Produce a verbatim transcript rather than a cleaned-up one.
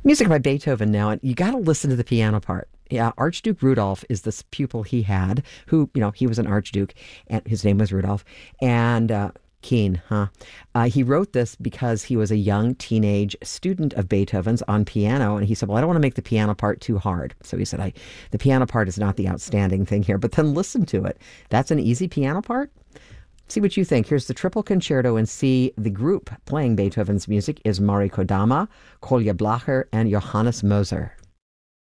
Music by Beethoven now, and you got to listen to the piano part. Yeah, Archduke Rudolph is this pupil he had who, you know, he was an archduke, and his name was Rudolph. And uh, Keen, huh? Uh, he wrote this because he was a young teenage student of Beethoven's on piano, and he said, "Well, I don't want to make the piano part too hard." So he said, "I, the piano part is not the outstanding thing here, but then listen to it. That's an easy piano part." See what you think. Here's the Triple Concerto in C. The group playing Beethoven's music is Mari Kodama, Kolja Blacher, and Johannes Moser.